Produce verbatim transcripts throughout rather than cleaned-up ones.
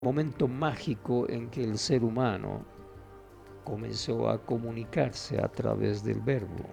momento mágico en que el ser humano comenzó a comunicarse a través del verbo.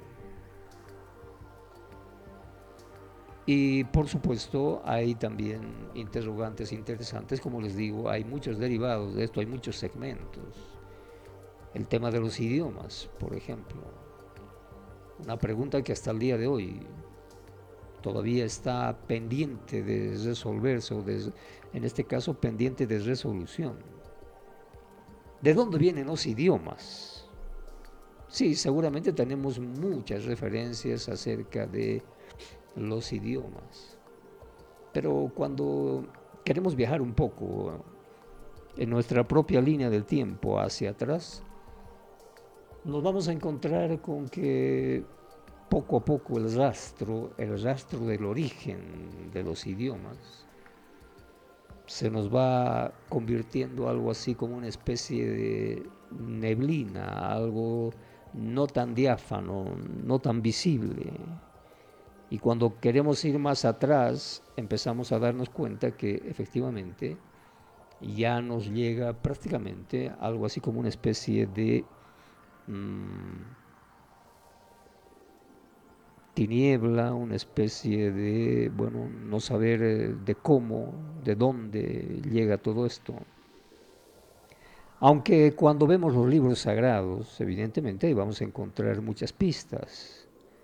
Y por supuesto hay también interrogantes interesantes, como les digo, hay muchos derivados de esto, hay muchos segmentos. El tema de los idiomas, por ejemplo, una pregunta que hasta el día de hoy todavía está pendiente de resolverse, o de, en este caso pendiente de resolución. ¿De dónde vienen los idiomas? Sí, seguramente tenemos muchas referencias acerca de los idiomas, pero cuando queremos viajar un poco en nuestra propia línea del tiempo hacia atrás, nos vamos a encontrar con que poco a poco el rastro, el rastro del origen de los idiomas se nos va convirtiendo algo así como una especie de neblina, algo no tan diáfano, no tan visible. Y cuando queremos ir más atrás, empezamos a darnos cuenta que efectivamente ya nos llega prácticamente algo así como una especie de mmm, tiniebla, una especie de, bueno, no saber eh, de cómo, de dónde llega todo esto. Aunque cuando vemos los libros sagrados, evidentemente ahí vamos a encontrar muchas pistas.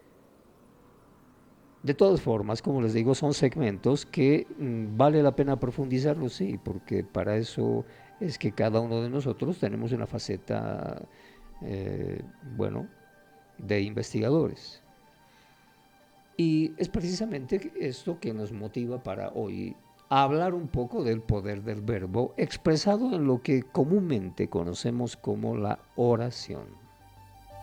De todas formas, como les digo, son segmentos que mmm, vale la pena profundizarlos, sí, porque para eso es que cada uno de nosotros tenemos una faceta, eh, bueno, de investigadores. Y es precisamente esto que nos motiva para hoy a hablar un poco del poder del verbo expresado en lo que comúnmente conocemos como la oración.